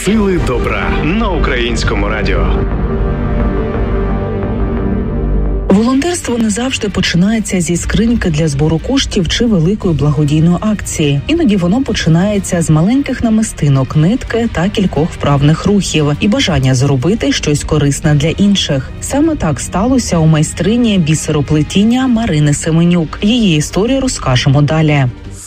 Сили добра на Українському радіо. Волонтерство не завжди починається зі скриньки для збору коштів чи великої благодійної акції. Іноді воно починається з маленьких намистинок, нитки та кількох вправних рухів і бажання зробити щось корисне для інших. Саме так сталося у майстрині бісероплетіння Марини Семенюк. Її історію розкажемо далі.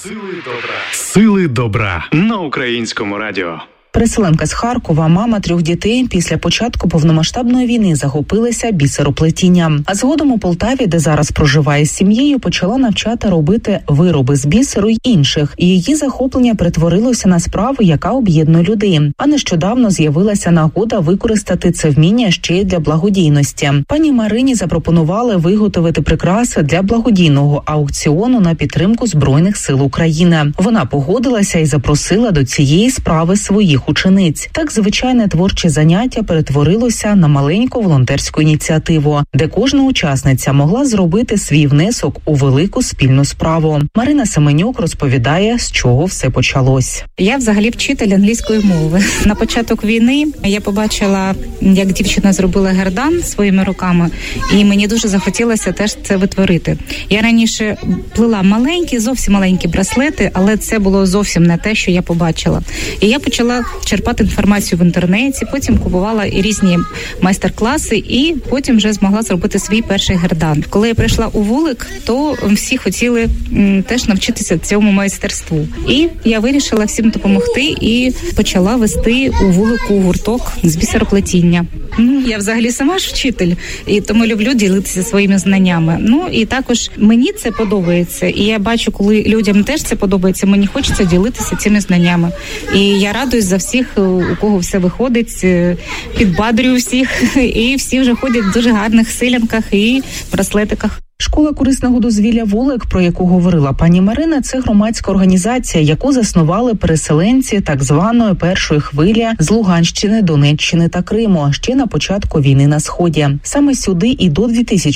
Сили добра на Українському радіо. Переселенка з Харкова, мама 3 дітей, після початку повномасштабної війни захопилася бісероплетінням. А згодом у Полтаві, де зараз проживає з сім'єю, почала навчати робити вироби з бісеру й інших. І її захоплення перетворилося на справу, яка об'єднує людей. А нещодавно з'явилася нагода використати це вміння ще й для благодійності. Пані Марині запропонували виготовити прикраси для благодійного аукціону на підтримку Збройних сил України. Вона погодилася і запросила до цієї справи своїх учениць. Так звичайне творче заняття перетворилося на маленьку волонтерську ініціативу, де кожна учасниця могла зробити свій внесок у велику спільну справу. Марина Семенюк розповідає, з чого все почалось. Я взагалі вчитель англійської мови. На початок війни я побачила, як дівчина зробила гердан своїми руками, і мені дуже захотілося теж це витворити. Я раніше плела зовсім маленькі браслети, але це було зовсім не те, що я побачила. І я почала черпати інформацію в інтернеті, потім купувала і різні майстер-класи, і потім вже змогла зробити свій перший гердан. Коли я прийшла у вулик, то всі хотіли теж навчитися цьому майстерству. І я вирішила всім допомогти і почала вести у вулику гурток з бісероплетіння. Я взагалі сама ж вчитель, і тому люблю ділитися своїми знаннями. І також мені це подобається, і я бачу, коли людям теж це подобається, мені хочеться ділитися цими знаннями. І я радуюсь за всіх, у кого все виходить, підбадрюю всіх, і всі вже ходять в дуже гарних силянках і браслетиках. Школа корисного дозвілля «Волик», про яку говорила пані Марина, це громадська організація, яку заснували переселенці так званої першої хвилі з Луганщини, Донеччини та Криму ще на початку війни на Сході. Саме сюди і до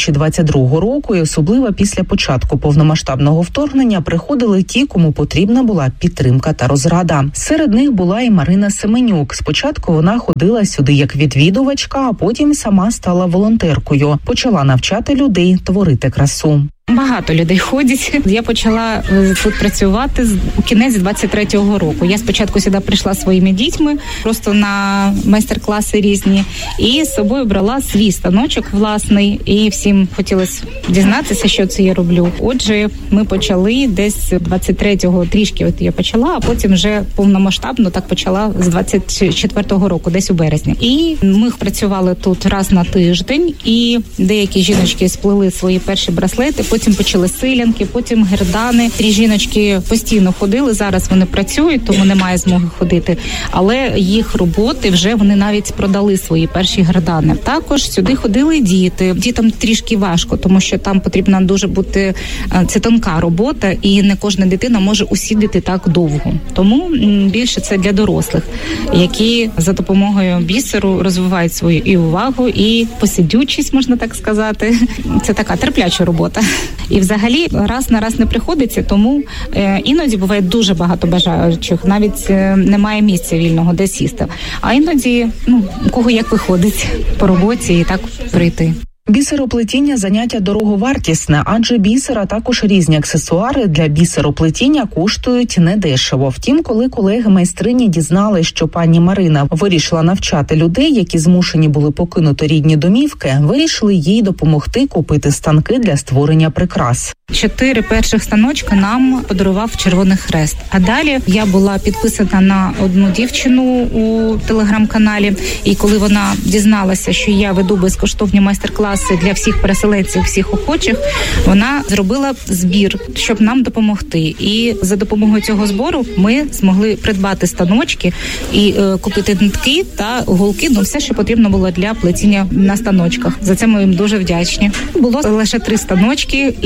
2022 року, і особливо після початку повномасштабного вторгнення, приходили ті, кому потрібна була підтримка та розрада. Серед них була і Марина Семенюк. Спочатку вона ходила сюди як відвідувачка, а потім сама стала волонтеркою. Почала навчати людей творити красу. Багато людей ходять. Я почала тут працювати у кінець 23-го року. Я спочатку сюди прийшла своїми дітьми, просто на майстер-класи різні, і з собою брала свій станочок власний, і всім хотілося дізнатися, що це я роблю. Отже, ми почали десь 23-го трішки я почала, а потім вже повномасштабно так почала з 24-го року, десь у березні. І ми працювали тут раз на тиждень, і деякі жіночки сплели свої перші браслети, потім почали силянки, потім гердани. 3 жіночки постійно ходили, зараз вони працюють, тому немає змоги ходити. Але їх роботи вже вони навіть продали свої перші гердани. Також сюди ходили діти. Дітям трішки важко, тому що там потрібно дуже бути, це тонка робота, і не кожна дитина може усідати так довго. Тому більше це для дорослих, які за допомогою бісеру розвивають свою і увагу, і посидючість, можна так сказати. Це така терпляча робота. І взагалі раз на раз не приходиться, тому іноді буває дуже багато бажаючих, навіть немає місця вільного, де сісти. А іноді, у кого як виходить по роботі і так прийти. Бісероплетіння – заняття дороговартісне, адже бісера також різні аксесуари для бісероплетіння коштують недешево. Втім, коли колеги-майстрині дізналися, що пані Марина вирішила навчати людей, які змушені були покинути рідні домівки, вирішили їй допомогти купити станки для створення прикрас. 4 перших станочка нам подарував Червоний Хрест. А далі я була підписана на одну дівчину у телеграм-каналі, і коли вона дізналася, що я веду безкоштовні майстер-класи для всіх переселенців, всіх охочих, вона зробила збір, щоб нам допомогти. І за допомогою цього збору ми змогли придбати станочки і купити нитки та голки, все, що потрібно було для плетіння на станочках. За це ми їм дуже вдячні. Було лише 3 станочки, і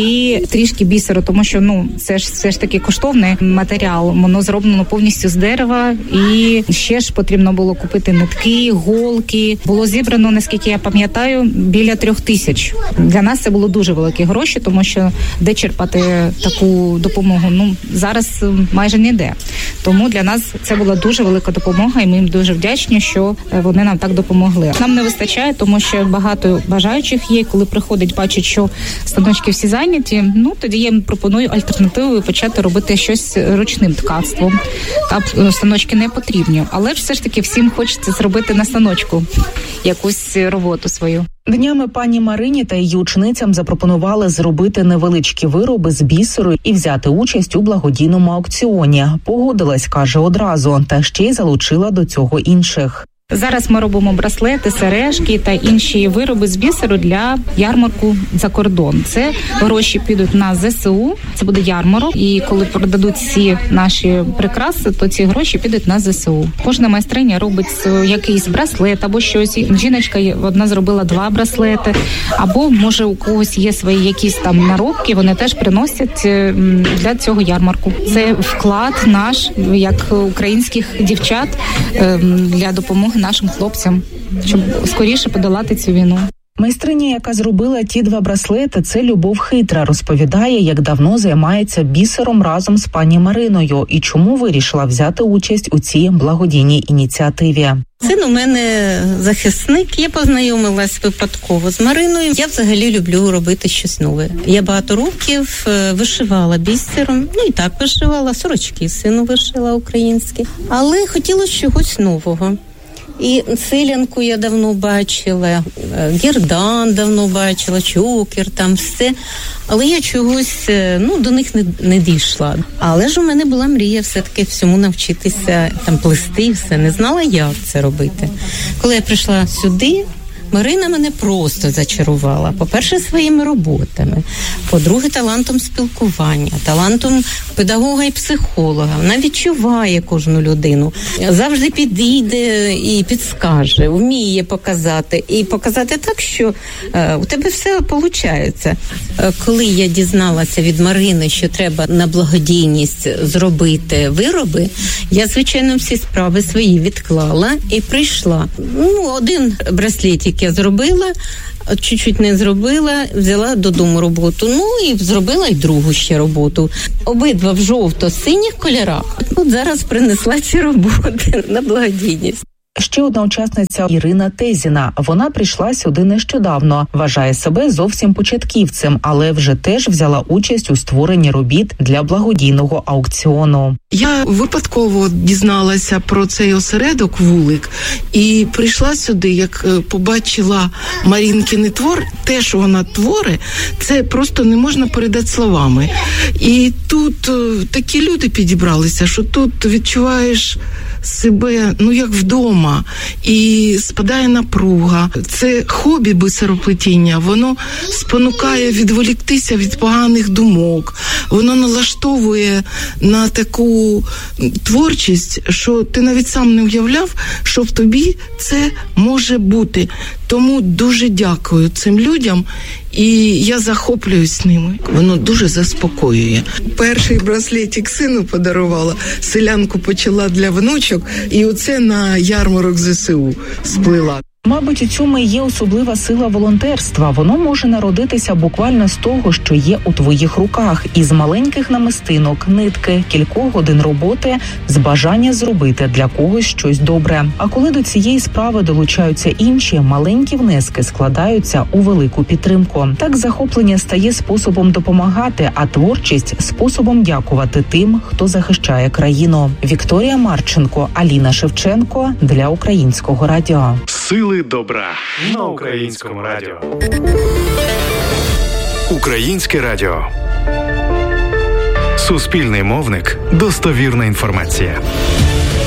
трішки бісеру, тому що, це ж все ж таки коштовний матеріал. Воно зроблено повністю з дерева, і ще ж потрібно було купити нитки, голки. Було зібрано, наскільки я пам'ятаю, біля 3000. Для нас це було дуже великі гроші, тому що де черпати таку допомогу, зараз майже ніде. Тому для нас це була дуже велика допомога, і ми їм дуже вдячні, що вони нам так допомогли. Нам не вистачає, тому що багато бажаючих є. Коли приходять, бачать, що станочки всі зайняті, тоді я їм пропоную альтернативу і почати робити щось ручним ткацтвом. Та станочки не потрібні. Але ж все ж таки всім хочеться зробити на станочку якусь роботу свою. Днями пані Марині та її ученицям запропонували зробити невеличкі вироби з бісеру і взяти участь у благодійному аукціоні. Погодилась, каже, одразу, та ще й залучила до цього інших. Зараз ми робимо браслети, сережки та інші вироби з бісеру для ярмарку за кордон. Це гроші підуть на ЗСУ, це буде ярмарок, і коли продадуть всі наші прикраси, то ці гроші підуть на ЗСУ. Кожна майстриня робить якийсь браслет або щось. Жіночка одна зробила 2 браслети, або, може, у когось є свої якісь там наробки, вони теж приносять для цього ярмарку. Це вклад наш, як українських дівчат, для допомоги нашим хлопцям, щоб скоріше подолати цю війну. Майстриня, яка зробила ті 2 браслети, це Любов Хитра, розповідає, як давно займається бісером разом з пані Мариною і чому вирішила взяти участь у цій благодійній ініціативі. Син у мене захисник, я познайомилась випадково з Мариною. Я взагалі люблю робити щось нове. Я багато років вишивала бісером, і так вишивала, сорочки сину вишила українські, але хотілося чогось нового. І селянку я давно бачила, гердан давно бачила, чокер, там все. Але я чогось, до них не дійшла. Але ж у мене була мрія все-таки всьому навчитися, там плести і все. Не знала, як це робити. Коли я прийшла сюди, Марина мене просто зачарувала. По-перше, своїми роботами. По-друге, талантом спілкування, талантом педагога і психолога. Вона відчуває кожну людину. Завжди підійде і підскаже, вміє показати. І показати так, що у тебе все виходить. Коли я дізналася від Марини, що треба на благодійність зробити вироби, я, звичайно, всі справи свої відклала і прийшла. Один браслетик я зробила, чуть-чуть не зробила, взяла додому роботу, і зробила й другу ще роботу. Обидва в жовто-синіх кольорах. От зараз принесла ці роботи на благодійність. Ще одна учасниця Ірина Тезіна. Вона прийшла сюди нещодавно. Вважає себе зовсім початківцем, але вже теж взяла участь у створенні робіт для благодійного аукціону. Я випадково дізналася про цей осередок «Вулик» і прийшла сюди, як побачила Марінкин твор. Те, що вона творить, це просто не можна передати словами. І тут такі люди підібралися, що тут відчуваєш себе, як вдома, і спадає напруга. Це хобі бисероплетіння, воно спонукає відволіктися від поганих думок, воно налаштовує на таку творчість, що ти навіть сам не уявляв, що в тобі це може бути. Тому дуже дякую цим людям, і я захоплююсь ними. Воно дуже заспокоює. Перший браслетик сину подарувала, селянку почала для внучок, і оце на ярмарок ЗСУ сплила. Мабуть, у цьому і є особлива сила волонтерства. Воно може народитися буквально з того, що є у твоїх руках. Із маленьких намистинок, нитки, кількох годин роботи, з бажання зробити для когось щось добре. А коли до цієї справи долучаються інші, маленькі внески складаються у велику підтримку. Так захоплення стає способом допомагати, а творчість – способом дякувати тим, хто захищає країну. Вікторія Марченко, Аліна Шевченко для Українського радіо. Сили добра на Українському радіо. Українське радіо. Суспільний мовник. Достовірна інформація.